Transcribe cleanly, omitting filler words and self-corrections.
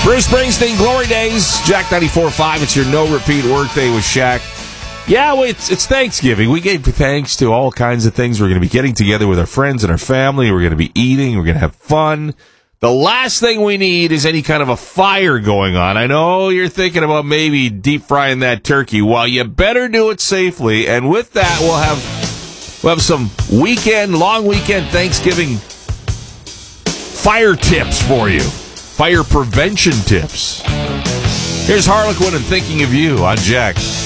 Bruce Springsteen, Glory Days, Jack 94.5. It's your no-repeat workday with Shaq. Yeah, well, it's Thanksgiving. We gave thanks to all kinds of things. We're going to be getting together with our friends and our family. We're going to be eating. We're going to have fun. The last thing we need is any kind of a fire going on. I know you're thinking about maybe deep frying that turkey. Well, you better do it safely. And with that, we'll have some long weekend Thanksgiving fire tips for you. Fire prevention tips. Here's Harlequin and Thinking of You on Jack